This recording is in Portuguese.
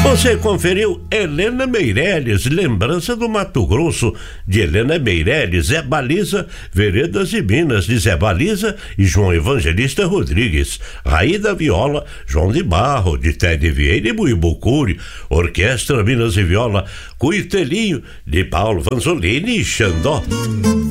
Você conferiu Helena Meirelles, lembrança do Mato Grosso, de Helena Meirelles, Zé Baliza, Veredas e Minas, de Zé Baliza e João Evangelista Rodrigues, Raí da Viola, João de Barro, de Tede Vieira e Buibucuri, Orquestra Minas e Viola, Cuitelinho, de Paulo Vanzolini e Xandó.